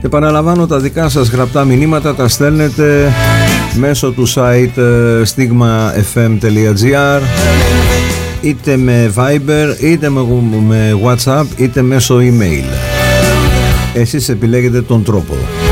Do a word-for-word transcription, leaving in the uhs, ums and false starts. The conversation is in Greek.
Επαναλαμβάνω, τα δικά σας γραπτά μηνύματα τα στέλνετε μέσω του site stigma f m τελεία g r, είτε με Viber, είτε με WhatsApp, είτε μέσω email. Εσείς επιλέγετε τον τρόπο.